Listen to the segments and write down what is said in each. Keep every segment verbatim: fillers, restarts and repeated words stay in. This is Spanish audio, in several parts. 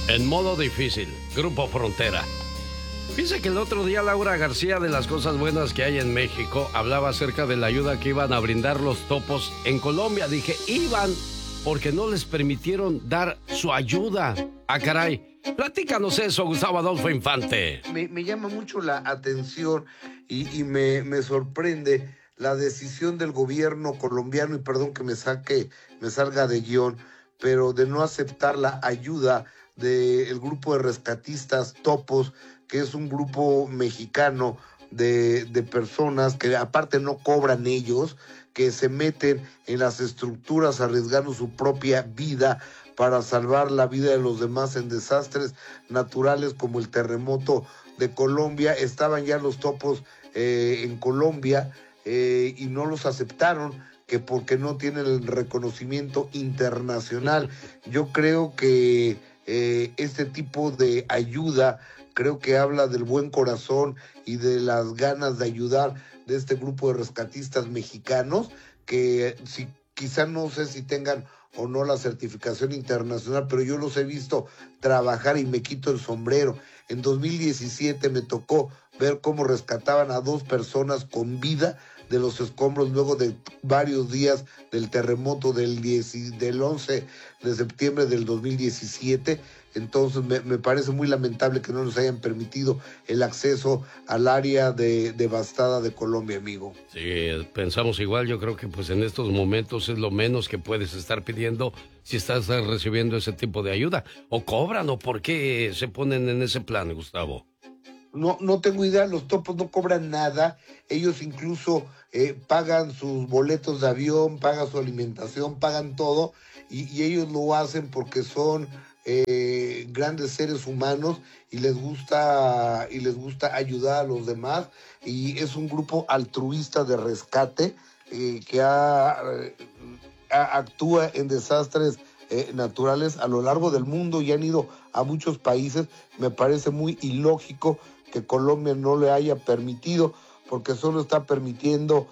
En modo difícil, Grupo Frontera. Fíjese que el otro día Laura García, de las cosas buenas que hay en México, hablaba acerca de la ayuda que iban a brindar los topos en Colombia. Dije, iban porque no les permitieron dar su ayuda. Ah, caray. Platícanos eso, Gustavo Adolfo Infante. Me, me llama mucho la atención y, y me, me sorprende la decisión del gobierno colombiano, y perdón que me saque, me salga de guión, pero de no aceptar la ayuda del grupo de rescatistas Topos, que es un grupo mexicano de, de personas que aparte no cobran ellos, que se meten en las estructuras arriesgando su propia vida para salvar la vida de los demás en desastres naturales como el terremoto de Colombia. Estaban ya los Topos eh, en Colombia eh, y no los aceptaron, que porque no tienen el reconocimiento internacional. Yo creo que eh, este tipo de ayuda, creo que habla del buen corazón y de las ganas de ayudar de este grupo de rescatistas mexicanos, que si, quizá no sé si tengan o no la certificación internacional, pero yo los he visto trabajar y me quito el sombrero. En dos mil diecisiete me tocó ver cómo rescataban a dos personas con vida de los escombros luego de varios días del terremoto del, diez, del once de septiembre del dos mil diecisiete. Entonces me, me parece muy lamentable que no nos hayan permitido el acceso al área de, devastada de Colombia, amigo. Sí, pensamos igual. Yo creo que pues en estos momentos es lo menos que puedes estar pidiendo si estás recibiendo ese tipo de ayuda. O cobran, o por qué se ponen en ese plan, Gustavo. No, no tengo idea, los Topos no cobran nada, ellos incluso eh, pagan sus boletos de avión, pagan su alimentación, pagan todo, y, y ellos lo hacen porque son eh, grandes seres humanos y les gusta y les gusta ayudar a los demás, y es un grupo altruista de rescate eh, que ha, ha, actúa en desastres Eh, naturales a lo largo del mundo y han ido a muchos países. Me parece muy ilógico que Colombia no le haya permitido, porque solo está permitiendo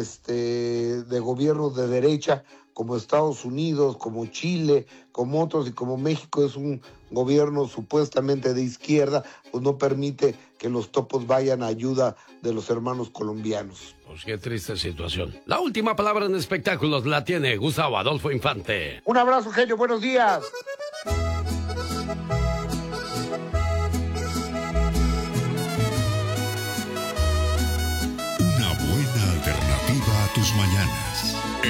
este de gobiernos de derecha como Estados Unidos, como Chile, como otros, y como México es un gobierno supuestamente de izquierda, pues no permite que los Topos vayan a ayuda de los hermanos colombianos. Pues qué triste situación. La última palabra en espectáculos la tiene Gustavo Adolfo Infante. Un abrazo, genio, buenos días.